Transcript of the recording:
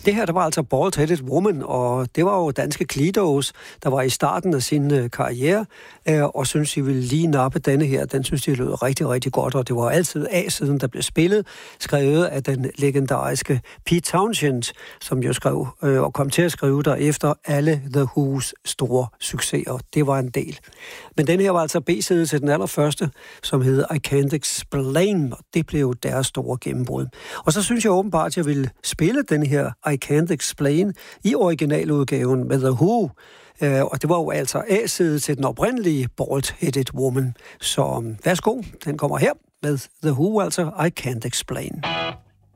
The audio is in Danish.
Det her, der var altså Bald-Headed Woman, og det var jo danske Klidos, der var i starten af sin karriere, og synes, de ville lige nappe denne her. Den synes, de lød rigtig, rigtig godt, og det var altid A-siden, der blev spillet, skrevet af den legendariske Pete Townshend, som jo skrev og kom til at skrive der efter alle The Who's store succeser. Det var en del. Men den her var altså B-side til den allerførste, som hed I Can't Explain, og det blev jo deres store gennembrud. Og så synes jeg åbenbart, at jeg ville spille den her I Can't Explain i originaludgaven med The Who, og det var jo altså A-side til den oprindelige Bald-Headed Woman. Så værsgo, den kommer her med The Who, altså I Can't Explain.